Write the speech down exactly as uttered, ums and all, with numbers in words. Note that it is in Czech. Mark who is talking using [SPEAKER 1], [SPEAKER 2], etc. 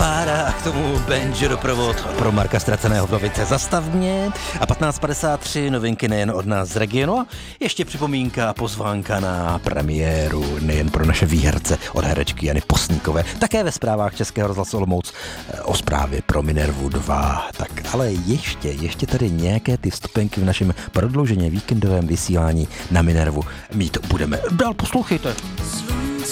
[SPEAKER 1] pára a k tomu banjo doprovod pro Marka Ztraceného Vdovice Zastav mě a patnáct padesát tři novinky nejen od nás z regionu a ještě připomínka a pozvánka na premiéru nejen pro naše výherce od herečky Jany Posníkové, také ve zprávách Českého rozhlasu Olomouc o zprávě pro Minervu dva. Tak ale ještě, ještě tady nějaké ty vstupenky v našem prodlouženě víkendovém vysílání na Minervu mít budeme. Dál poslouchejte.